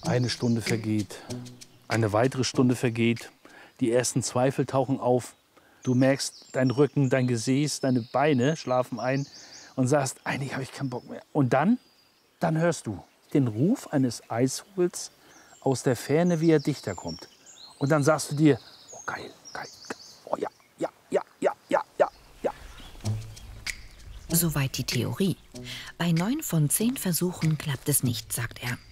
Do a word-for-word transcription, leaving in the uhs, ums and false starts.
Eine Stunde vergeht, eine weitere Stunde vergeht. Die ersten Zweifel tauchen auf. Du merkst, dein Rücken, dein Gesäß, deine Beine schlafen ein und sagst, eigentlich habe ich keinen Bock mehr. Und dann, dann hörst du den Ruf eines Eisvogels aus der Ferne, wie er dichter kommt. Und dann sagst du dir, oh geil, geil, geil. Oh ja, ja, ja, ja, ja, ja, ja. Soweit die Theorie. Bei neun von zehn Versuchen klappt es nicht, sagt er.